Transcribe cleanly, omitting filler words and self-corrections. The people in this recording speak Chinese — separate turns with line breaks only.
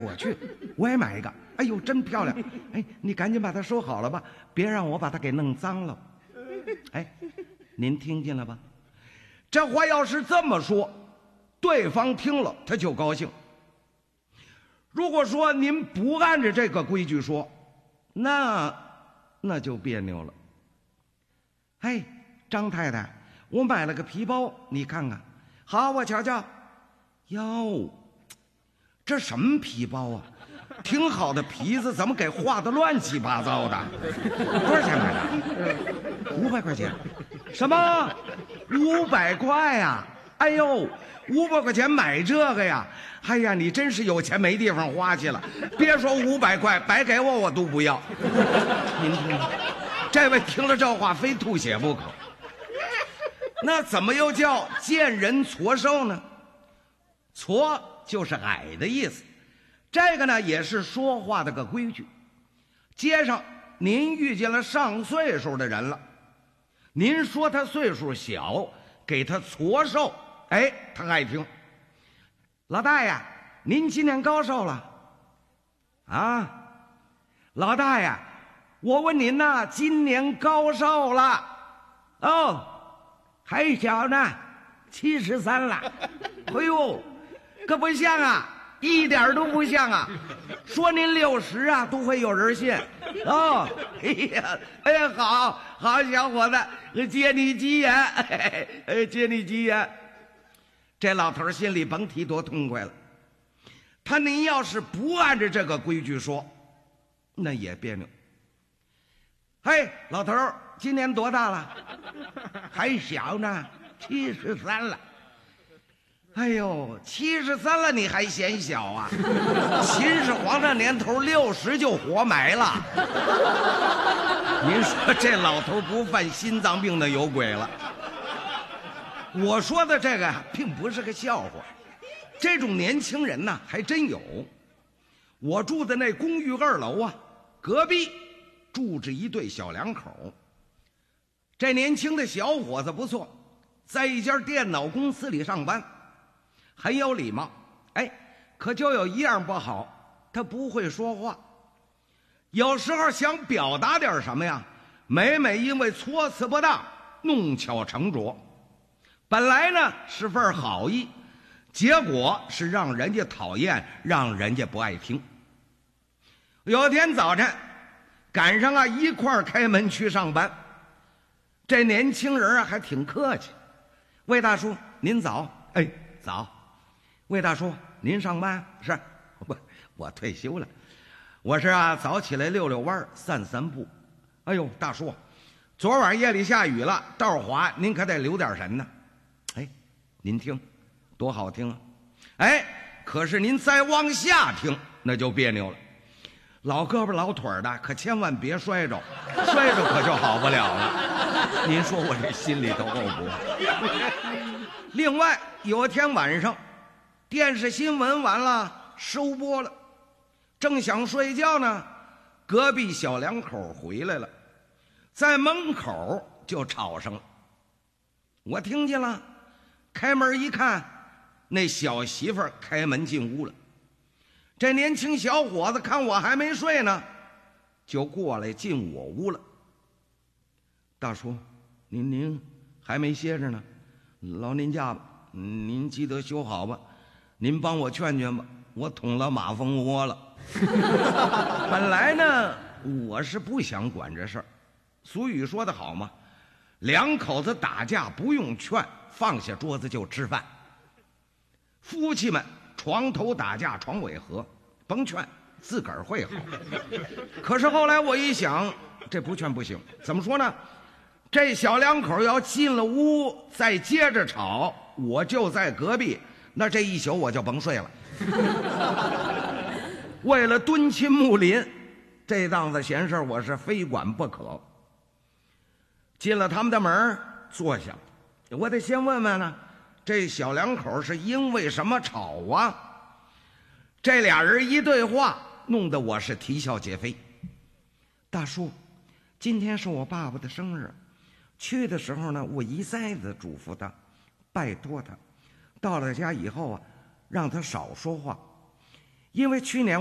我去，我也买一个。哎呦，真漂亮！哎，你赶紧把它收好了吧，别让我把它给弄脏了。哎，您听见了吧？这话要是这么说，对方听了他就高兴。如果说您不按着这个规矩说，那就别扭了。嘿，张太太，我买了个皮包，你看看。好，我瞧瞧。哟，这什么皮包啊？挺好的皮子，怎么给画的乱七八糟的？多少钱买的？500块钱。什么？500块呀？哎呦，500块钱买这个呀？哎呀，你真是有钱没地方花去了。别说500块，白给我都不要。您听，这位听了这话非吐血不可。那怎么又叫见人矬瘦呢？矬就是矮的意思。这个呢也是说话的个规矩。街上您遇见了上岁数的人了，您说他岁数小，给他矬瘦，哎，他爱听。老大爷，您今年高寿了？啊，老大爷，我问您呐，今年高寿了？哦，还小呢，73了。哎呦，可不像啊，一点都不像啊！说您60啊，都会有人信。哦，哎呀，哎呀，好小伙子，借你吉言，借你吉言。这老头心里甭提多痛快了。他您要是不按着这个规矩说，那也别扭。嘿，老头今年多大了？还小呢，73了。哎呦，73了你还嫌小啊？秦始皇这年头60就活埋了。您说这老头不犯心脏病的有鬼了。我说的这个并不是个笑话，这种年轻人呢还真有。我住的那公寓2楼啊，隔壁住着一对小两口。这年轻的小伙子不错，在一家电脑公司里上班，很有礼貌。哎，可就有一样不好，他不会说话。有时候想表达点什么呀，每因为措辞不当，弄巧成拙。本来呢是份好意，结果是让人家讨厌，让人家不爱听。有天早晨赶上啊一块儿开门去上班，这年轻人啊还挺客气。魏大叔您早。哎，早。魏大叔您上班？是，我退休了。我是啊早起来溜溜弯散散步。哎呦大叔，昨晚夜里下雨了，道滑，您可得留点神呢。哎，您听多好听啊。哎，可是您再往下听那就别扭了。老胳膊老腿的可千万别摔着，摔着可就好不了了。您说我这心里头够不？另外有一天晚上电视新闻完了收播了，正想睡觉呢，隔壁小两口回来了，在门口就吵上了。我听见了，开门一看，那小媳妇开门进屋了。这年轻小伙子看我还没睡呢，就过来进我屋了。大叔，您还没歇着呢，劳您驾吧，您记得修好吧，您帮我劝劝吧，我捅了马蜂窝了。本来呢我是不想管这事儿，俗语说得好嘛，两口子打架不用劝，放下桌子就吃饭。夫妻们床头打架床尾和，甭劝，自个儿会好。可是后来我一想，这不劝不行。怎么说呢？这小两口要进了屋再接着吵，我就在隔壁，那这一宿我就甭睡了。为了敦亲睦邻，这档子闲事我是非管不可。进了他们的门坐下，我得先问问呢，这小两口是因为什么吵啊？这俩人一对话，弄得我是啼笑皆非。大叔，今天是我爸爸的生日，去的时候呢，我一再的嘱咐他，拜托他，到了家以后啊，让他少说话， 因为去年